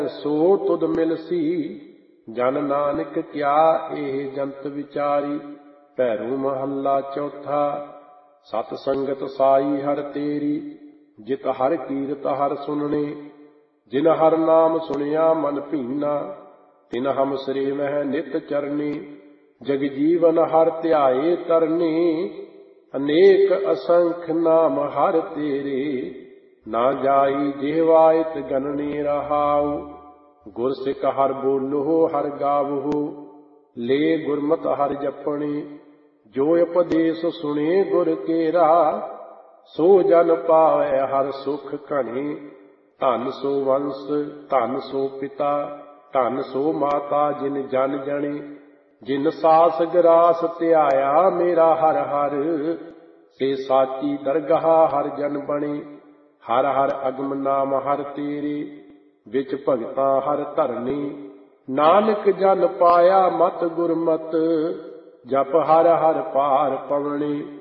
ਸੋ ਤੁਧ ਮਿਲਸੀ। ਜਨ ਨਾਨਕ ਕਿਆ ਇਹ ਜੰਤ ਵਿਚਾਰੀ। ਭੈਰੋ ਮਹੱਲਾ ਚੌਥਾ। ਸਤ ਸੰਗਤ ਸਾਈ ਹਰਿ ਤੇਰੀ। ਜਿਤ ਹਰਿ ਕੀਰਤ ਹਰਿ ਸੁਨਣੇ। ਜਿਨ ਹਰਿ ਨਾਮ ਸੁਣਿਆ ਮਨ ਭੀਨਾ। ਤਿਨ ਹਮ ਸ੍ਰੀ ਮਹਿ ਨਿਤ ਚਰਨੀ। ਜਗ ਜੀਵਨ ਹਰਿ ਧਿਆਏ ਤਰਨੀ। ਅਨੇਕ ਅਸੰਖ ਨਾਮ ਹਰਿ ਤੇਰੇ। ਨਾ ਜਾਈ ਜਿਹਵਾਇਤ ਗਨਨੇ ਰਹਾਉ। ਗੁਰ ਸਿੱਖ ਹਰਿ ਬੋਲੋ ਹਰਿ ਗਾਵਹੋ। ਲੈ ਗੁਰਮਤਿ ਹਰਿ ਜਪਣੇ। ਜੋ ਉਪਦੇਸ ਸੁਣੇ ਗੁਰ ਕੇਰਾ। ਸੋ ਜਨ ਪਾਵੈ ਹਰਿ ਸੁਖ ਘਣੇ। ਧਨ ਸੋ ਵੰਸ ਧਨ ਸੋ ਪਿਤਾ। ਧਨ ਸੋ ਮਾਤਾ ਜਿਨ ਜਨ ਜਣੇ। ਜਿਨ ਸਾਸ ਗਰਾਸ ਧਿਆਇਆ ਮੇਰਾ ਹਰਿ ਹਰਿ। ਸੇ ਸਾਚੀ ਦਰਗਾਹ ਹਰਿ ਜਨ ਬਣੇ। ਹਰਿ ਹਰਿ ਅਗਮ ਨਾਮ ਹਰਿ ਤੇਰੇ। ਵਿੱਚ ਭਗਤਾਂ ਹਰਿ ਧਰਨੇ। ਨਾਨਕ ਜਨ ਪਾਇਆ ਮਤ ਗੁਰਮਤਿ। ਜਪ ਹਰਿ ਹਰਿ ਪਾਰ ਪਵਣੇ।